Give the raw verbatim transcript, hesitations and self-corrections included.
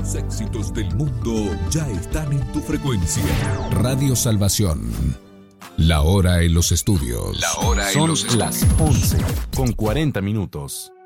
Los éxitos del mundo ya están en tu frecuencia. Radio Salvación. La hora en los estudios. La hora en Son los estudios. las once con cuarenta minutos.